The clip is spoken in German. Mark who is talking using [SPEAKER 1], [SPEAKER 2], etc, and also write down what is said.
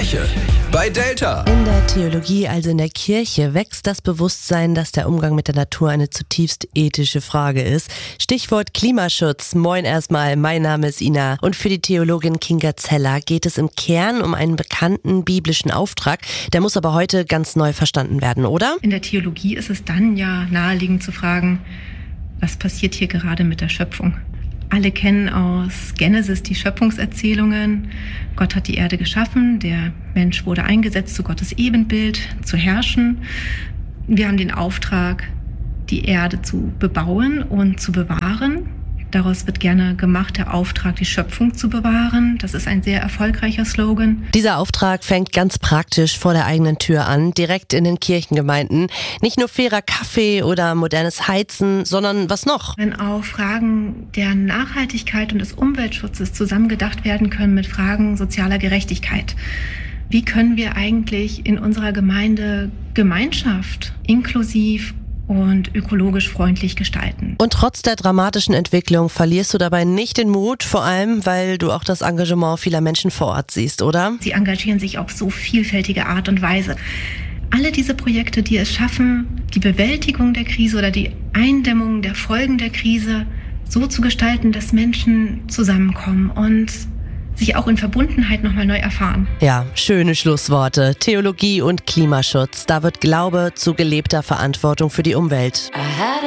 [SPEAKER 1] Kirche bei Delta.
[SPEAKER 2] In der Theologie, also in der Kirche, wächst das Bewusstsein, dass der Umgang mit der Natur eine zutiefst ethische Frage ist. Stichwort Klimaschutz. Moin erstmal, mein Name ist Ina. Und für die Theologin Kinga Zeller geht es im Kern um einen bekannten biblischen Auftrag. Der muss aber heute ganz neu verstanden werden, oder?
[SPEAKER 3] In der Theologie ist es dann ja naheliegend zu fragen, was passiert hier gerade mit der Schöpfung? Alle kennen aus Genesis die Schöpfungserzählungen. Gott hat die Erde geschaffen, der Mensch wurde eingesetzt zu Gottes Ebenbild, zu herrschen. Wir haben den Auftrag, die Erde zu bebauen und zu bewahren. Daraus wird gerne gemacht, der Auftrag, die Schöpfung zu bewahren. Das ist ein sehr erfolgreicher Slogan.
[SPEAKER 2] Dieser Auftrag fängt ganz praktisch vor der eigenen Tür an, direkt in den Kirchengemeinden. Nicht nur fairer Kaffee oder modernes Heizen, sondern was noch?
[SPEAKER 3] Wenn auch Fragen der Nachhaltigkeit und des Umweltschutzes zusammengedacht werden können mit Fragen sozialer Gerechtigkeit. Wie können wir eigentlich in unserer Gemeinde Gemeinschaft inklusiv und ökologisch freundlich gestalten?
[SPEAKER 2] Und trotz der dramatischen Entwicklung verlierst du dabei nicht den Mut, vor allem, weil du auch das Engagement vieler Menschen vor Ort siehst, oder?
[SPEAKER 3] Sie engagieren sich auf so vielfältige Art und Weise. Alle diese Projekte, die es schaffen, die Bewältigung der Krise oder die Eindämmung der Folgen der Krise so zu gestalten, dass Menschen zusammenkommen und sich auch in Verbundenheit nochmal neu erfahren.
[SPEAKER 2] Ja, schöne Schlussworte. Theologie und Klimaschutz. Da wird Glaube zu gelebter Verantwortung für die Umwelt.